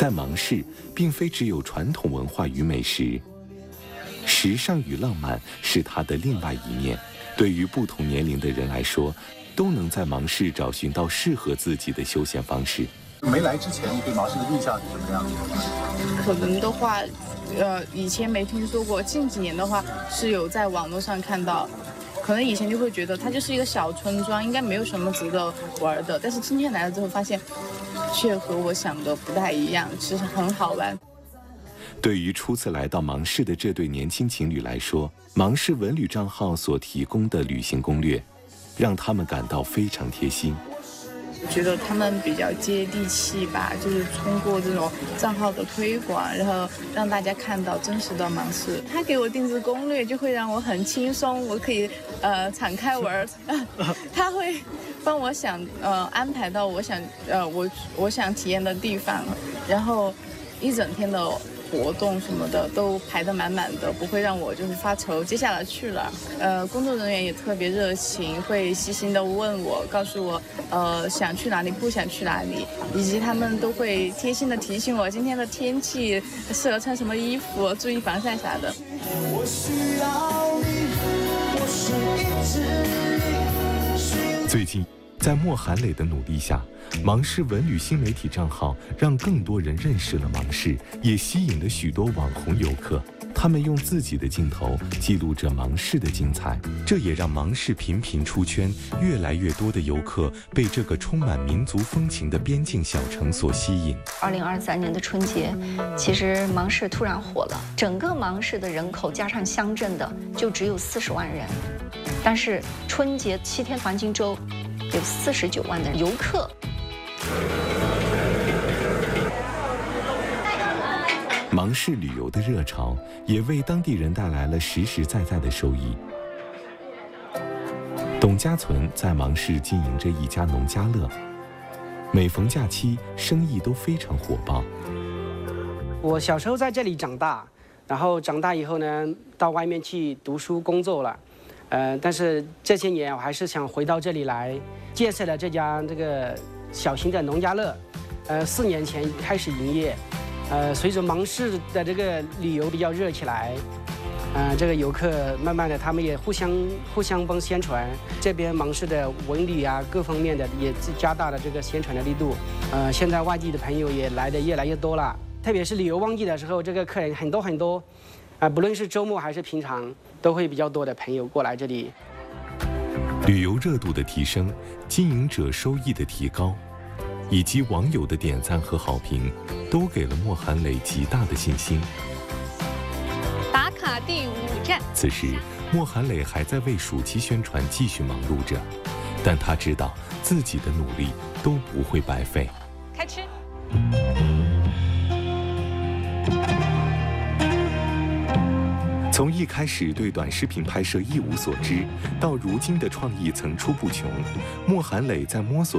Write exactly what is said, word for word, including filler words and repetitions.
在芒市，并非只有传统文化与美食，时尚与浪漫是它的另外一面。对于不同年龄的人来说，都能在芒市找寻到适合自己的休闲方式。 没来之前，你对芒市的印象是什么样的？ 可能的话，呃，以前没听说过，近几年的话是有在网络上看到。可能以前就会觉得它就是一个小村庄，应该没有什么值得玩的。但是今天来了之后，发现却和我想的不太一样，其实很好玩。 对于初次来到芒市的这对年轻情侣来说，芒市文旅账号所提供的旅行攻略，让他们感到非常贴心。 我觉得他们比较接地气吧，就是通过这种账号的推广，然后让大家看到真实的芒市。他给我定制攻略，就会让我很轻松，我可以呃敞开玩。他会帮我想呃安排到我想呃我我想体验的地方，然后一整天的活动什么的都排得满满的，不会让我就是发愁接下来去了。呃，工作人员也特别热情，会细心的问我，告诉我呃想去哪里，不想去哪里，以及他们都会贴心的提醒我今天的天气适合穿什么衣服，注意防晒啥的。我需要你，我是一只最近，在莫寒磊的努力下，芒市文旅新媒体账号让更多人认识了芒市，也吸引了许多网红游客。他们用自己的镜头记录着芒市的精彩，这也让芒市频频出圈，越来越多的游客被这个充满民族风情的边境小城所吸引。 二零二三年的春节，其实芒市突然火了，整个芒市的人口加上乡镇的就只有四十万人，但是春节七天黄金周有四十九万的游客。 芒市旅游的热潮也为当地人带来了实实在在的收益。董家存在芒市经营着一家农家乐，每逢假期生意都非常火爆。 我小时候在这里长大，然后长大以后呢，到外面去读书工作了，呃，但是这些年我还是想回到这里来，建设了这家这个小型的农家乐，呃，四年前开始营业。呃，随着芒市的这个旅游比较热起来，呃，这个游客慢慢的他们也互相互相帮宣传，这边芒市的文旅啊各方面的也加大了这个宣传的力度。呃，现在外地的朋友也来的越来越多了，特别是旅游旺季的时候，这个客人很多很多，啊、呃，不论是周末还是平常，都会比较多的朋友过来这里。 旅游热度的提升，经营者收益的提高，以及网友的点赞和好评，都给了莫寒磊极大的信心。 打卡第五站。 此时，莫寒磊还在为暑期宣传继续忙碌着，但他知道自己的努力都不会白费。 开吃。 从一开始对短视频拍摄一无所知，到如今的创意层出不穷，莫寒磊在摸索